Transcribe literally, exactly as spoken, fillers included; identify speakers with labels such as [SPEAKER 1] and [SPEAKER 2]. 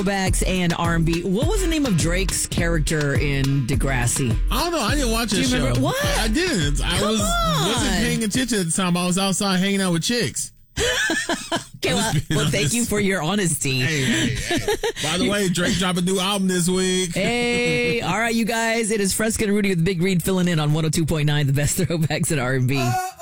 [SPEAKER 1] Throwbacks and R and B. What was the name of Drake's character in Degrassi?
[SPEAKER 2] I don't know. I didn't watch that
[SPEAKER 1] Do you
[SPEAKER 2] show.
[SPEAKER 1] remember? What?
[SPEAKER 2] I didn't. I
[SPEAKER 1] Come
[SPEAKER 2] was,
[SPEAKER 1] on.
[SPEAKER 2] wasn't paying attention at the time. I was outside hanging out with chicks.
[SPEAKER 1] Okay, well, well thank you for your honesty.
[SPEAKER 2] Hey, hey, hey. By the way, Drake dropped a new album this week.
[SPEAKER 1] Hey, all right, you guys. It is Fresca and Rudy with Big Reed filling in on one oh two point nine, the best throwbacks in R and B.